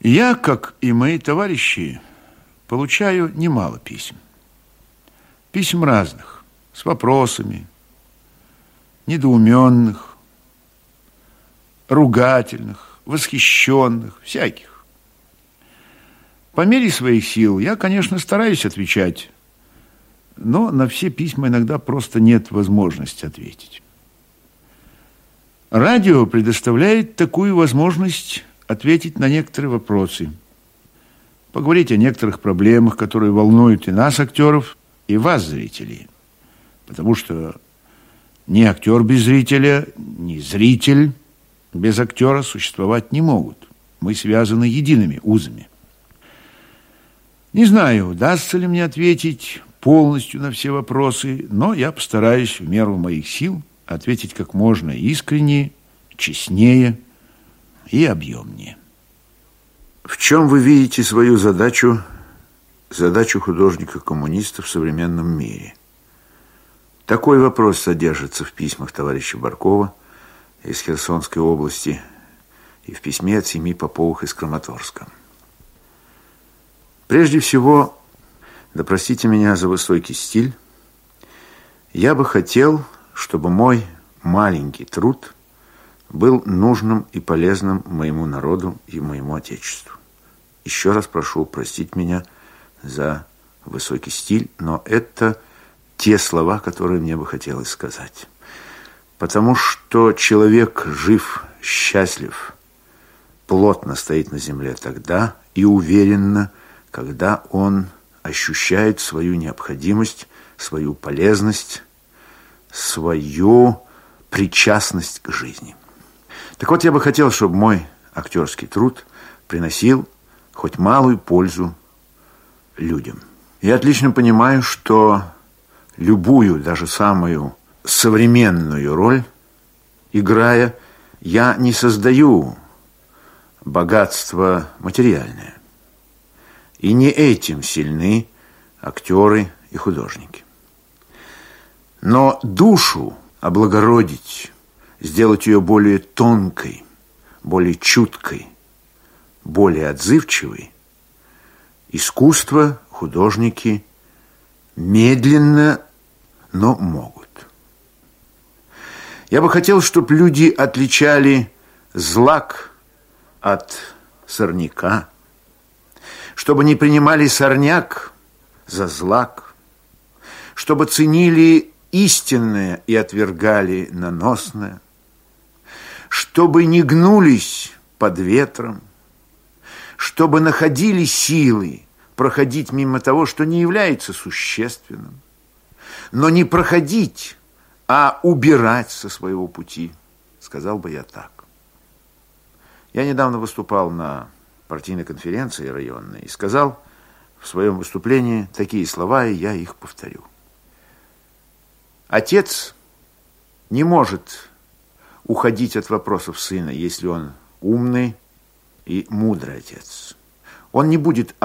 Я, как и мои товарищи, получаю немало писем. Писем разных, с вопросами, недоуменных, ругательных, восхищенных, всяких. По мере своих сил я, конечно, стараюсь отвечать, но на все письма иногда просто нет возможности ответить. Радио предоставляет такую возможность ответить на некоторые вопросы, поговорить о некоторых проблемах, которые волнуют и нас, актеров, и вас, зрителей. Потому что ни актер без зрителя, ни зритель без актера существовать не могут. Мы связаны едиными узами. Не знаю, удастся ли мне ответить полностью на все вопросы, но я постараюсь в меру моих сил ответить как можно искреннее, честнее и объемнее. В чем вы видите свою задачу художника-коммуниста в современном мире? Такой вопрос содержится в письмах товарища Баркова из Херсонской области и в письме от семьи Поповых из Краматорска. Прежде всего, да простите меня за высокий стиль, я бы хотел, чтобы мой маленький труд был нужным и полезным моему народу и моему Отечеству. Еще раз прошу простить меня за высокий стиль, но это те слова, которые мне бы хотелось сказать. Потому что человек жив, счастлив, плотно стоит на земле тогда и уверенно, когда он ощущает свою необходимость, свою полезность, свою причастность к жизни. Так вот, я бы хотел, чтобы мой актерский труд приносил хоть малую пользу людям. Я отлично понимаю, что любую, даже самую современную роль, играя, я не создаю богатство материальное. И не этим сильны актеры и художники. Но душу облагородить, сделать ее более тонкой, более чуткой, более отзывчивой, искусство художники медленно, но могут. Я бы хотел, чтобы люди отличали злак от сорняка, чтобы не принимали сорняк за злак, чтобы ценили истинное и отвергали наносное, чтобы не гнулись под ветром, чтобы находили силы проходить мимо того, что не является существенным, но не проходить, а убирать со своего пути, сказал бы я так. Я недавно выступал на партийной конференции районной и сказал в своем выступлении такие слова, и я их повторю. Отец не может уходить от вопросов сына, если он умный и мудрый отец. Он не будет